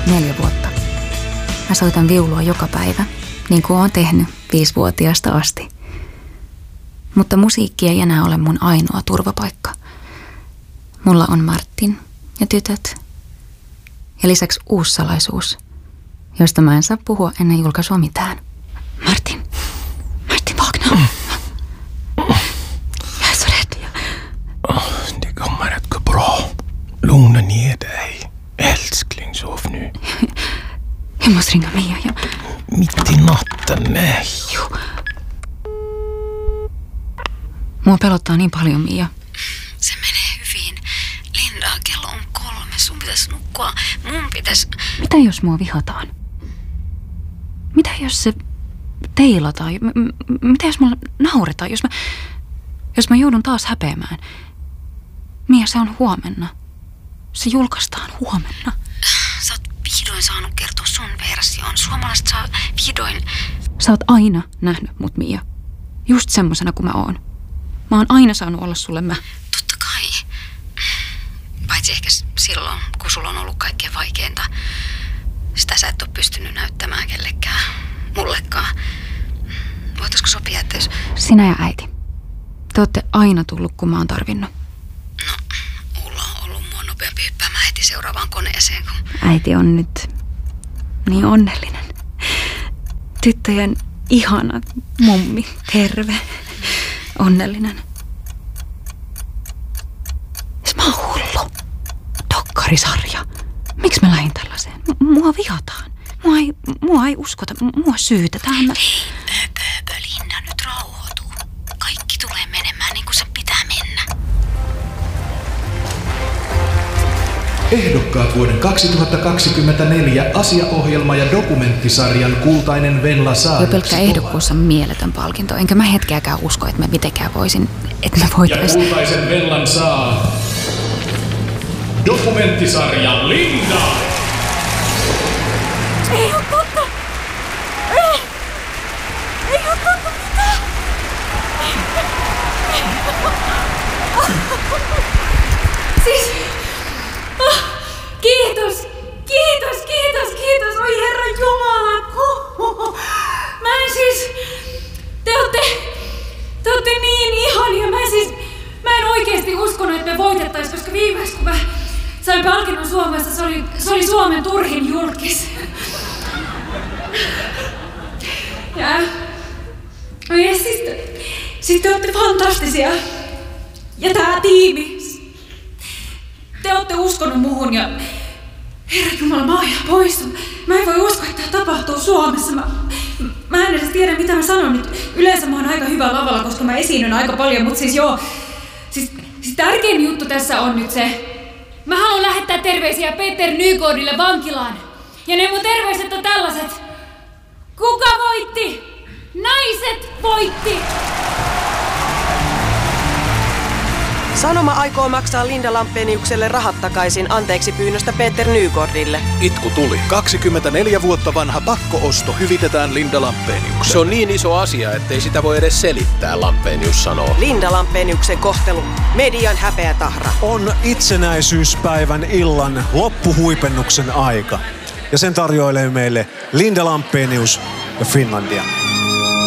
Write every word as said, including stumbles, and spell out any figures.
neljä vuotta. Mä soitan viulua joka päivä, niin kuin oon tehnyt viisivuotiaasta asti. Mutta musiikki ei enää ole mun ainoa turvapaikka. Mulla on Martin ja tytöt. Ja lisäksi uusi salaisuus, josta mä en saa puhua ennen julkaisua mitään. Martin. Martin Wagner. Mm. Jag är så rädd. Oh, det kommer att gå bra. Lugna ner dig. Älskling, sov nu. Jag måste ringa Mia. Jag... Mitt i natten, nej. Jo. Mua pelottaa niin paljon, Mia. Se menee hyvin. Linda, kello on kolme. Sun pitäisi nukkua. Mun pitäisi... Mitä jos mua vihataan? Mitä jos se teilataan? M- m- mitä jos mulla nauretaan? Jos mä, jos mä joudun taas häpeämään? Mia, se on huomenna. Se julkaistaan huomenna. Sä oot vihdoin saanut kertoa sun version. Suomalaiset saa vihdoin... Sä oot aina nähnyt mut, Mia. Just semmosena kuin mä oon. Mä oon aina saanut olla sulle mä. Totta kai. Paitsi ehkä silloin, kun sulla on ollut kaikkein vaikeinta. Sitä sä et ole pystynyt näyttämään kellekään. Mullekaan. Voitaisko sopia, että jos... Sinä ja äiti. Te ootte aina tullut, kun mä oon tarvinnut. No, Ulla on ollut mua nopeampi hyppäämään heti seuraavaan koneeseen, kun... Äiti on nyt niin onnellinen. Tyttöjen ihana mummi, terve, onnellinen. Siis mä oon hullu. Dokkarisarja. Miksi mä lähdin tällaiseen? M- mua vihataan. Mua ei, mua ei uskota. Mua syytetään. Mä... Linda, nyt rauhoituu. Kaikki tulee menemään niin kuin sen pitää mennä. Ehdokkaat vuoden kaksituhattakaksikymmentäneljä asiaohjelma- ja dokumenttisarjan Kultainen Venla Saariksi. Jo pelkkä ehdokkuus on mieletön palkinto. Enkä mä hetkeäkään usko, että mä mitenkään voisin, että mä voitais... Ja Kultaisen Venlan saa dokumenttisarja Linda! Ei oo totta! Ei! Ei oo totta mitään! Siis... Oh, kiitos! Kiitos, kiitos, kiitos! Oi Herra Jumala! Huhhuh. Mä en siis... Te ootte... Te ootte niin ihania! Mä en siis... Mä en oikeesti uskonut, että me voitettais, koska viimeis kun mä sain palkinnon Suomesta, se oli, se oli Suomen turhin julkis. Ja... No ja siis te, siis te ootte fantastisia. Ja tää tiimi. Te ootte uskonut muhun ja... Herra Jumala, mä oon ihan poissa. Mä en voi uskoa, että tää tapahtuu Suomessa. Mä, mä en edes tiedä, mitä mä sanon nyt. Yleensä mä oon aika hyvä lavalla, koska mä esiinnyn aika paljon, mut siis joo... Siis, siis tärkein juttu tässä on nyt se... Mä haluan lähettää terveisiä Peter Nygårdille vankilaan. Ja ne mun terveiset on tällaiset. Kuka voitti? Naiset voitti! Sanoma aikoo maksaa Linda Lampeniukselle rahat takaisin anteeksi pyynnöstä Peter Nygårdille. Itku tuli. kaksikymmentäneljä vuotta vanha pakko-osto hyvitetään Linda Lampeniukselle. Se on niin iso asia, ettei sitä voi edes selittää, Lampenius sanoo. Linda Lampeniuksen kohtelu. Median häpeätahra. On itsenäisyyspäivän illan loppuhuipennuksen aika. Ja sen tarjoilee meille Linda Lampenius ja Finlandia.